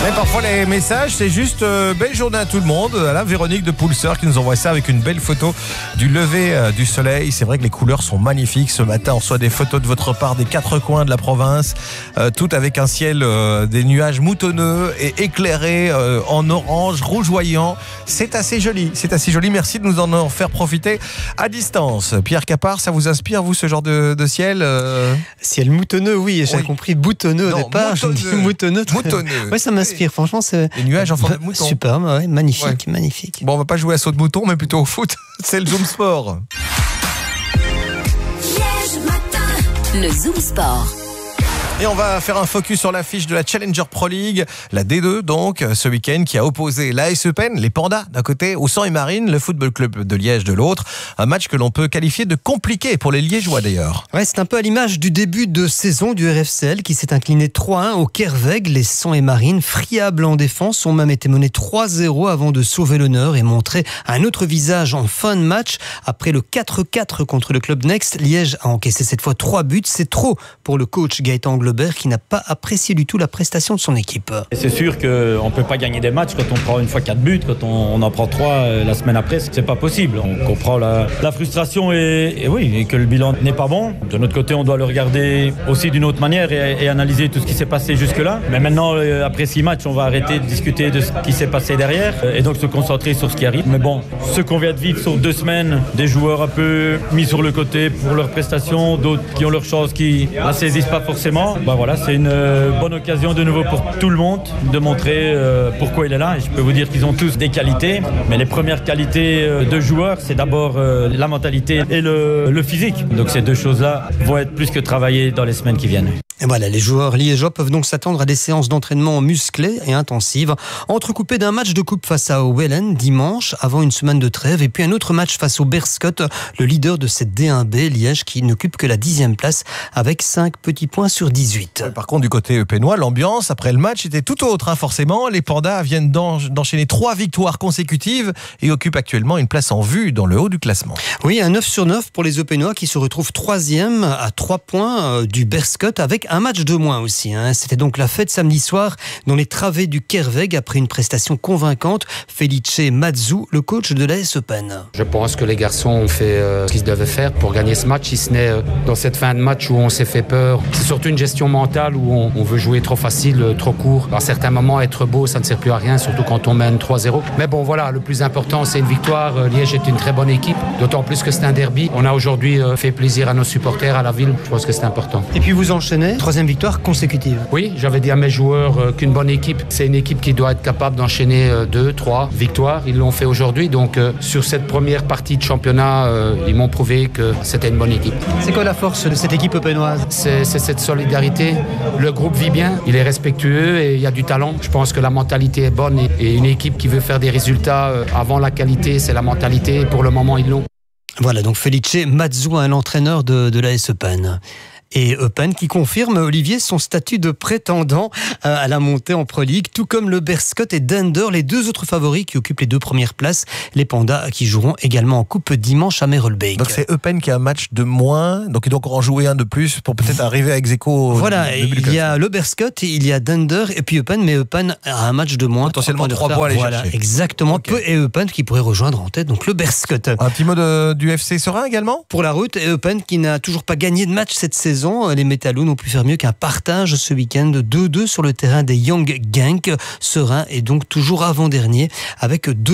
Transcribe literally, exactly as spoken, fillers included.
Mais parfois les messages, c'est juste euh, belle journée à tout le monde. Là, Véronique de Poulseur qui nous envoie ça avec une belle photo du lever euh, du soleil. C'est vrai que les couleurs sont magnifiques. Ce matin, on reçoit des photos de votre part des quatre coins de la province, euh, tout avec un ciel, euh, des nuages moutonneux et éclairés euh, en orange, rougeoyant. C'est assez joli. C'est assez joli. Merci de nous en faire profiter à distance. Pierre Capard, ça vous inspire, vous, ce genre de, de ciel euh... Ciel moutonneux, oui. J'ai oui. compris boutonneux non, au départ. Moutonneux. Je dis moutonneux. Moutonneux. Oui, ça m'inspire. Franchement, c'est des nuages en forme de mouton. Superbe, ouais, magnifique, ouais. magnifique. Bon, on va pas jouer à saut de mouton, mais plutôt au foot. C'est le Zoom Sport. Le Zoom Sport. Et on va faire un focus sur l'affiche de la Challenger Pro League, la D deux donc, ce week-end, qui a opposé l'A S Eupen, les Pandas d'un côté, au Sang et Marine, le Football Club de Liège de l'autre. Un match que l'on peut qualifier de compliqué pour les Liégeois d'ailleurs. Ouais, c'est un peu à l'image du début de saison du R F C L qui s'est incliné trois un au Kerveg. Les Sang et Marine, friables en défense, ont même été menés trois zéro avant de sauver l'honneur et montrer un autre visage en fin de match. Après le quatre quatre contre le Club Next, Liège a encaissé cette fois trois buts. C'est trop pour le coach Gaëtan Globert qui n'a pas apprécié du tout la prestation de son équipe. Et c'est sûr qu'on ne peut pas gagner des matchs quand on prend une fois quatre buts, quand on, on en prend trois euh, la semaine après, c'est pas possible. On comprend la, la frustration et, et oui, et que le bilan n'est pas bon. De notre côté, on doit le regarder aussi d'une autre manière et, et analyser tout ce qui s'est passé jusque-là. Mais maintenant, euh, après six matchs, on va arrêter de discuter de ce qui s'est passé derrière euh, et donc se concentrer sur ce qui arrive. Mais bon, ce qu'on vient de vivre sur deux semaines, des joueurs un peu mis sur le côté pour leurs prestations, d'autres qui ont leur chance qui ne la saisissent pas forcément, ben voilà, c'est une bonne occasion de nouveau pour tout le monde de montrer euh, pourquoi il est là. Et je peux vous dire qu'ils ont tous des qualités, mais les premières qualités euh, de joueurs, c'est d'abord euh, la mentalité et le, le physique. Donc ces deux choses-là vont être plus que travaillées dans les semaines qui viennent. Et voilà, les joueurs liégeois peuvent donc s'attendre à des séances d'entraînement musclées et intensives, entrecoupées d'un match de coupe face à Wellen dimanche, avant une semaine de trêve, et puis un autre match face au Berscott, le leader de cette D un B, Liège, qui n'occupe que la dixième place avec cinq petits points sur dix-huit. Par contre, du côté eupénois, l'ambiance après le match était tout autre, hein, forcément. Les Pandas viennent d'enchaîner trois victoires consécutives et occupent actuellement une place en vue dans le haut du classement. Oui, un neuf sur neuf pour les eupénois qui se retrouvent troisième à trois points du Berscott avec un match de moins aussi. Hein. C'était donc la fête samedi soir dans les travées du Kerveg après une prestation convaincante. Felice Mazzou, le coach de l'A S Eupen. Je pense que les garçons ont fait euh, ce qu'ils devaient faire pour gagner ce match, si ce n'est euh, dans cette fin de match où on s'est fait peur. C'est surtout une gestion mentale où on, on veut jouer trop facile, trop court. À certains moments, être beau, ça ne sert plus à rien, surtout quand on mène trois zéro. Mais bon, voilà, le plus important, c'est une victoire. Euh, Liège est une très bonne équipe, d'autant plus que c'est un derby. On a aujourd'hui euh, fait plaisir à nos supporters, à la ville. Je pense que c'est important. Et puis vous enchaînez, troisième victoire consécutive. Oui, j'avais dit à mes joueurs euh, qu'une bonne équipe, c'est une équipe qui doit être capable d'enchaîner euh, deux, trois victoires. Ils l'ont fait aujourd'hui. Donc, euh, sur cette première partie de championnat, euh, ils m'ont prouvé que c'était une bonne équipe. C'est quoi la force de cette équipe eupénoise ? C'est, c'est cette solidarité. Le groupe vit bien, il est respectueux et il y a du talent. Je pense que la mentalité est bonne et, et une équipe qui veut faire des résultats euh, avant la qualité, c'est la mentalité. Pour le moment, ils l'ont. Voilà, donc Felice Mazzou, un entraîneur de, de l'A S Eupen. Et Eupen qui confirme, Olivier, son statut de prétendant à la montée en Pro League, tout comme le Berscott et Dender, les deux autres favoris qui occupent les deux premières places, les Pandas qui joueront également en coupe dimanche à Merelbeek. Donc c'est Eupen qui a un match de moins, donc il doit encore en jouer un de plus pour peut-être arriver à ex-aequo. Voilà, il y a le Berscott, il y a Dender et puis Eupen, mais Eupen a un match de moins. Potentiellement trois points à aller voilà, chercher. Exactement, Okay. Peu et Eupen qui pourrait rejoindre en tête, donc le Berscott. Un petit mot de, du F C Serein également ? Pour la route, et Eupen qui n'a toujours pas gagné de match cette saison, les Métallos n'ont pu faire mieux qu'un partage ce week-end deux deux sur le terrain des Young Genk. Serein est donc toujours avant-dernier avec deux